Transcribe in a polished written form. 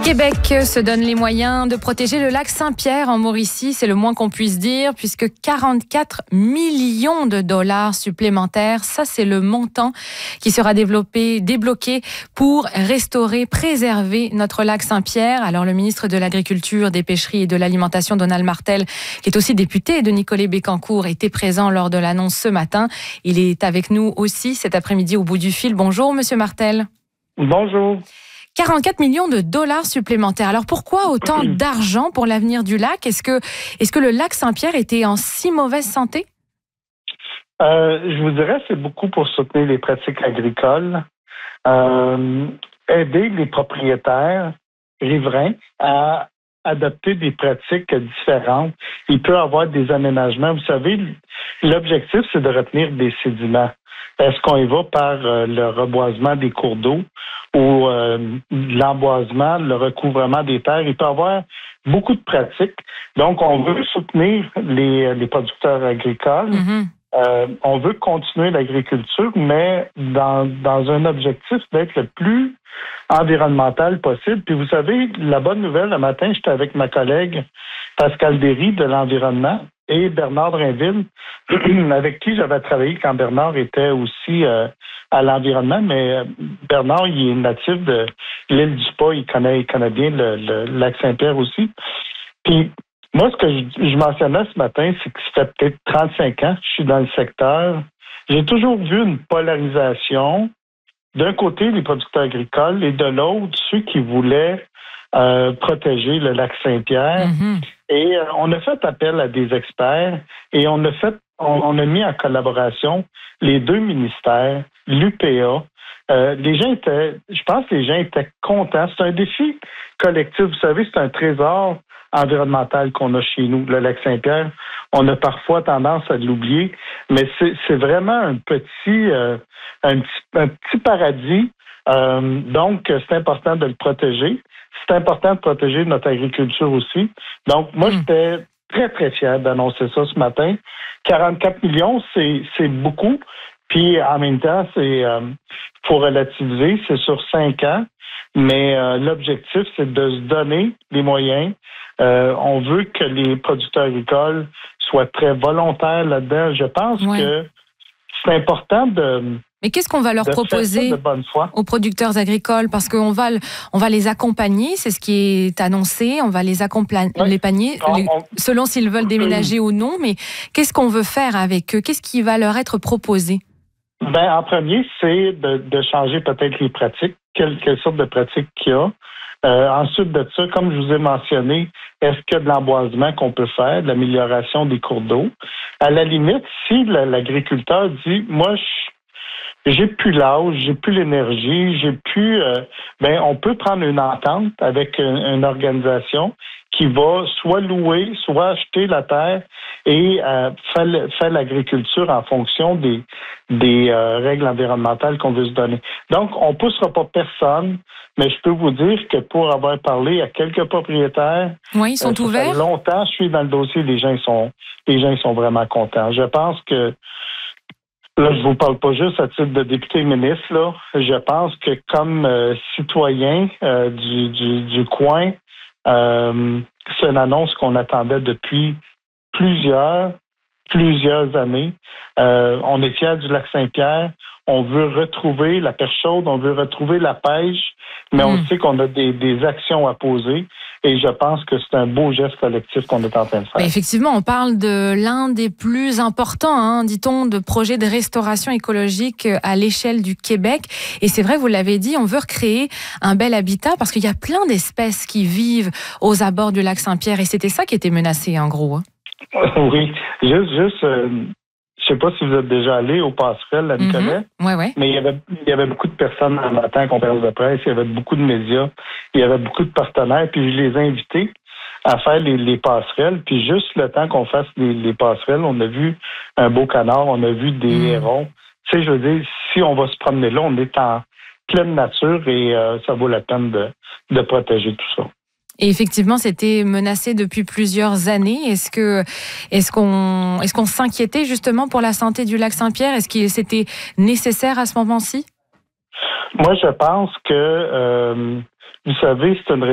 Québec se donne les moyens de protéger le lac Saint-Pierre en Mauricie, c'est le moins qu'on puisse dire, puisque 44 millions de dollars supplémentaires, ça c'est le montant qui sera débloqué pour restaurer, préserver notre lac Saint-Pierre. Alors le ministre de l'Agriculture, des Pêcheries et de l'Alimentation, Donald Martel, qui est aussi député de Nicolet-Bécancour, était présent lors de l'annonce ce matin. Il est avec nous aussi cet après-midi au bout du fil. Bonjour Monsieur Martel. Bonjour. 44 millions de dollars supplémentaires. Alors pourquoi autant d'argent pour l'avenir du lac? Est-ce que le lac Saint-Pierre était en si mauvaise santé? Je vous dirais c'est beaucoup pour soutenir les pratiques agricoles, aider les propriétaires riverains à adopter des pratiques différentes. Il peut y avoir des aménagements. Vous savez, l'objectif, c'est de retenir des sédiments. Est-ce qu'on y va par le reboisement des cours d'eau ou l'emboisement, le recouvrement des terres? Il peut y avoir beaucoup de pratiques. Donc, on veut soutenir les producteurs agricoles. On veut continuer l'agriculture, mais dans un objectif d'être le plus environnemental possible. Puis vous savez, la bonne nouvelle, le matin, j'étais avec ma collègue Pascal Derry de l'environnement et Bernard Drainville, avec qui j'avais travaillé quand Bernard était aussi à l'environnement, mais Bernard, il est natif de l'île du Pas, il connaît bien le lac Saint-Pierre aussi. Puis moi, ce que je mentionnais ce matin, c'est que ça fait peut-être 35 ans que je suis dans le secteur. J'ai toujours vu une polarisation. D'un côté, les producteurs agricoles et de l'autre, ceux qui voulaient protéger le lac Saint-Pierre. Et on a fait appel à des experts et on a mis en collaboration les deux ministères, l'UPA. Je pense que les gens étaient contents. C'est un défi collectif. Vous savez, c'est un trésor environnemental qu'on a chez nous, le lac Saint-Pierre. On a parfois tendance à l'oublier, mais c'est vraiment un petit paradis. Donc, c'est important de le protéger. C'est important de protéger notre agriculture aussi. Donc, moi, j'étais très, très fier d'annoncer ça ce matin. 44 millions, c'est beaucoup. Puis, en même temps, faut relativiser, c'est sur 5 ans. Mais l'objectif, c'est de se donner les moyens. On veut que les producteurs agricoles soient très volontaires là-dedans. Je pense que c'est important Mais qu'est-ce qu'on va leur proposer aux producteurs agricoles? Parce qu'on va les accompagner, c'est ce qui est annoncé, on va les accompagner, selon s'ils veulent déménager ou non, mais qu'est-ce qu'on veut faire avec eux? Qu'est-ce qui va leur être proposé? En premier, c'est de changer peut-être les pratiques, quelle sorte de pratiques qu'il y a. Ensuite de ça, comme je vous ai mentionné, est-ce qu'il y a de l'emboisement qu'on peut faire, de l'amélioration des cours d'eau? À la limite, si l'agriculteur dit, moi, j'ai plus l'âge, j'ai plus l'énergie, on peut prendre une entente avec une organisation qui va soit louer, soit acheter la terre et faire l'agriculture en fonction des règles environnementales qu'on veut se donner. Donc, on poussera pas personne, mais je peux vous dire que pour avoir parlé à quelques propriétaires, ils sont ouverts. Ça fait longtemps, je suis dans le dossier, les gens sont vraiment contents. Je pense que là, je vous parle pas juste à titre de député ministre, là. Je pense que comme citoyen du coin, c'est une annonce qu'on attendait depuis plusieurs années. On est fiers du lac Saint-Pierre. On veut retrouver la perche chaude, on veut retrouver la pêche, mais on sait qu'on a des actions à poser. Et je pense que c'est un beau geste collectif qu'on est en train de faire. Mais effectivement, on parle de l'un des plus importants, dit-on, de projets de restauration écologique à l'échelle du Québec. Et c'est vrai, vous l'avez dit, on veut recréer un bel habitat parce qu'il y a plein d'espèces qui vivent aux abords du lac Saint-Pierre. Et c'était ça qui était menacé, en gros. Oui, juste je sais pas si vous êtes déjà allé aux passerelles à Nicolet, mais il y avait beaucoup de personnes en matin à la conférence de presse, il y avait beaucoup de médias, il y avait beaucoup de partenaires, puis je les ai invités à faire les passerelles, puis juste le temps qu'on fasse les passerelles, on a vu un beau canard, on a vu des hérons. Tu sais, je veux dire, si on va se promener là, on est en pleine nature et ça vaut la peine de protéger tout ça. Et effectivement, c'était menacé depuis plusieurs années. Est-ce qu'on s'inquiétait justement pour la santé du lac Saint-Pierre? Est-ce que c'était nécessaire à ce moment-ci? Moi, je pense que, vous savez, c'est une